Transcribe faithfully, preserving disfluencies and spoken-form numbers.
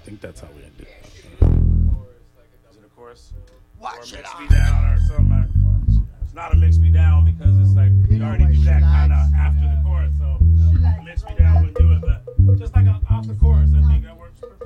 think that's how we ended it. Is it a chorus? Watch or it mix on. me down or something. Like, it's not a mix me down because it's like we already do that kind of after the chorus. So mix me down would do it, but just like a, off the chorus, I think that works perfect.